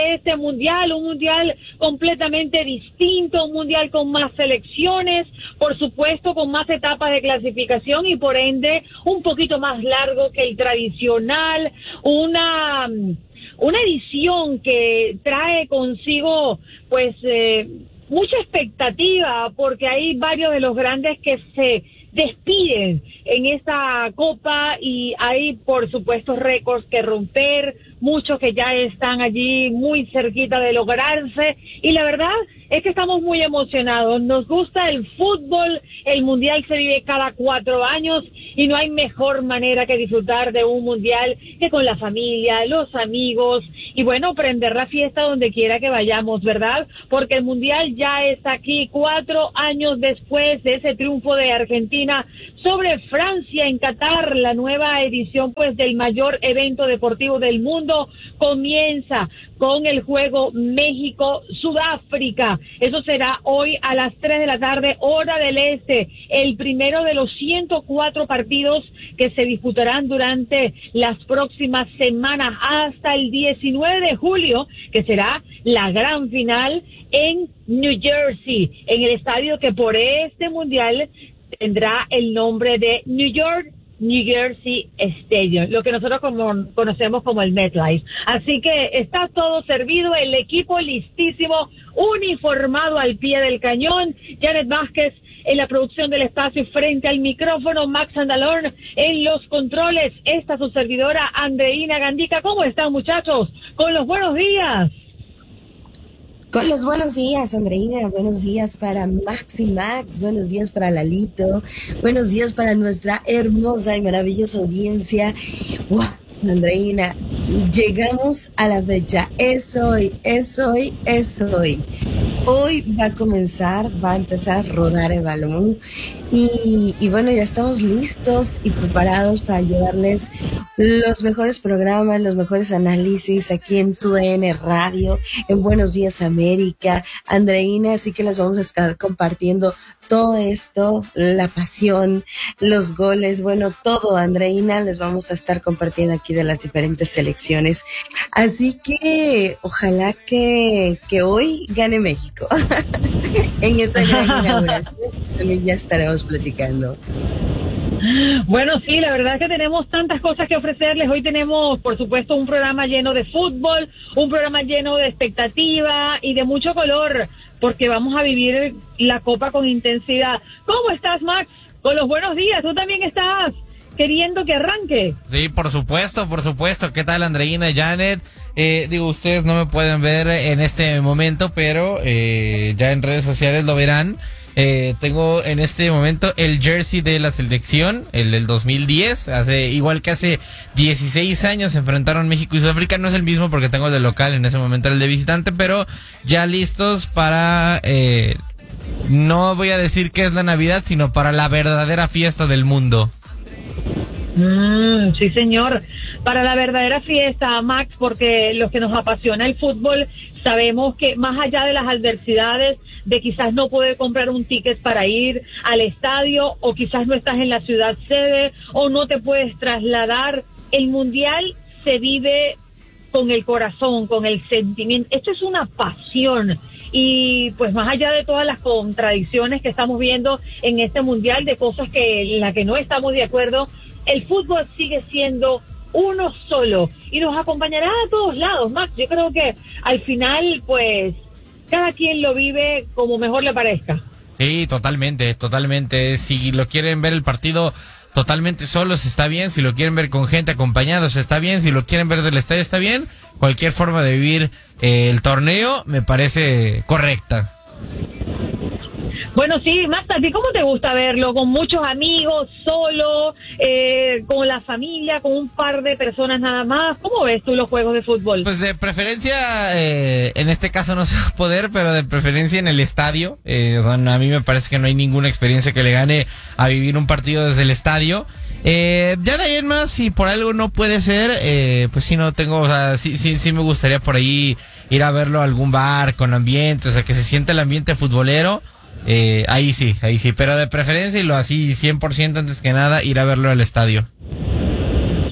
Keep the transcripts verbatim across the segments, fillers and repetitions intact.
este mundial, un mundial completamente distinto, un mundial con más selecciones, por supuesto con más etapas de clasificación y por ende un poquito más largo que el tradicional, una una edición que trae consigo pues eh, mucha expectativa porque hay varios de los grandes que se despiden en esta copa y hay por supuesto récords que romper, muchos que ya están allí muy cerquita de lograrse y la verdad es que estamos muy emocionados, nos gusta el fútbol, el mundial se vive cada cuatro años y no hay mejor manera que disfrutar de un mundial que con la familia, los amigos y bueno, prender la fiesta donde quiera que vayamos, ¿verdad? Porque el mundial ya está aquí cuatro años después de ese triunfo de Argentina sobre Francia en Qatar, la nueva edición pues del mayor evento deportivo del mundo comienza con el juego México-Sudáfrica. Eso será hoy a las tres de la tarde, hora del este, el primero de los ciento cuatro partidos que se disputarán durante las próximas semanas hasta el diecinueve de julio, que será la gran final en New Jersey, en el estadio que por este mundial tendrá el nombre de New York New Jersey Stadium, lo que nosotros como, conocemos como el MetLife. Así que está todo servido, el equipo listísimo, uniformado al pie del cañón. Janet Vázquez en la producción del espacio frente al micrófono, Max Andalón en los controles. Esta su servidora Andreina Gandica. ¿Cómo están, muchachos? Con los buenos días. Con los buenos días, Andreina, buenos días para Max y Max, buenos días para Lalito, buenos días para nuestra hermosa y maravillosa audiencia. ¡Wow! Andreina, llegamos a la fecha, es hoy, es hoy, es hoy. Hoy va a comenzar, va a empezar a rodar el balón y, y bueno, ya estamos listos y preparados para llevarles los mejores programas, los mejores análisis aquí en Tu D N Radio, en Buenos Días América, Andreina, así que les vamos a estar compartiendo todo esto, la pasión, los goles, bueno, todo, Andreina, les vamos a estar compartiendo aquí de las diferentes selecciones. Así que ojalá que, que hoy gane México en esta gran inauguración. También ya estaremos platicando. Bueno, sí, la verdad es que tenemos tantas cosas que ofrecerles. Hoy tenemos, por supuesto, un programa lleno de fútbol, un programa lleno de expectativa y de mucho color, porque vamos a vivir la Copa con intensidad. ¿Cómo estás, Max? Con los buenos días, ¿tú también estás queriendo que arranque? Sí, por supuesto, por supuesto. ¿Qué tal, Andreina, Janet? Eh, digo, ustedes no me pueden ver en este momento, pero eh, ya en redes sociales lo verán. Eh, tengo en este momento el jersey de la selección, el del dos mil diez, hace igual que hace dieciséis años se enfrentaron México y Sudáfrica. No es el mismo porque tengo el de local, en ese momento el de visitante, pero ya listos para, eh, no voy a decir que es la Navidad, sino para la verdadera fiesta del mundo. Mm, sí, señor, para la verdadera fiesta, Max, porque los que nos apasiona el fútbol sabemos que más allá de las adversidades de quizás no poder comprar un ticket para ir al estadio o quizás no estás en la ciudad sede o no te puedes trasladar, el mundial se vive con el corazón, con el sentimiento. Esto es una pasión y pues más allá de todas las contradicciones que estamos viendo en este mundial, de cosas que en las que no estamos de acuerdo, el fútbol sigue siendo uno solo y nos acompañará a todos lados, Max. Yo creo que al final pues cada quien lo vive como mejor le parezca. Sí, totalmente, totalmente. Si lo quieren ver el partido totalmente solos está bien, si lo quieren ver con gente acompañados está bien, si lo quieren ver del estadio está bien. Cualquier forma de vivir eh, el torneo me parece correcta. Bueno, sí, Max, ¿a ti cómo te gusta verlo? ¿Con muchos amigos, solo, eh, con la familia, con un par de personas nada más? ¿Cómo ves tú los juegos de fútbol? Pues de preferencia, eh, en este caso no se va a poder, pero de preferencia en el estadio. Eh, o sea, a mí me parece que no hay ninguna experiencia que le gane a vivir un partido desde el estadio. Eh, ya de ahí en más, si por algo no puede ser, eh, pues sí no tengo, o sea, sí, sí, sí me gustaría por ahí ir a verlo a algún bar con ambiente, o sea, que se sienta el ambiente futbolero. Eh, ahí sí, ahí sí, pero de preferencia y lo así cien por ciento antes que nada ir a verlo al estadio.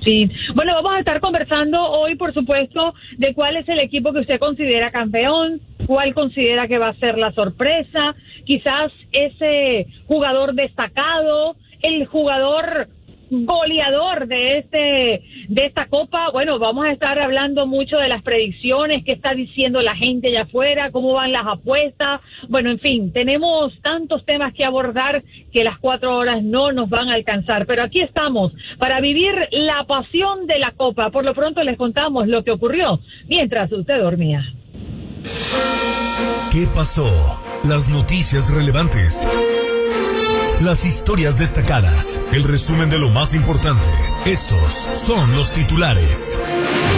Sí, bueno, vamos a estar conversando hoy, por supuesto, de cuál es el equipo que usted considera campeón, cuál considera que va a ser la sorpresa, quizás ese jugador destacado, el jugador goleador de este de esta copa. Bueno, vamos a estar hablando mucho de las predicciones, qué está diciendo la gente allá afuera, cómo van las apuestas. Bueno, en fin, tenemos tantos temas que abordar que las cuatro horas no nos van a alcanzar, pero aquí estamos para vivir la pasión de la copa. Por lo pronto les contamos lo que ocurrió mientras usted dormía. ¿Qué pasó? Las noticias relevantes, las historias destacadas, el resumen de lo más importante. Estos son los titulares.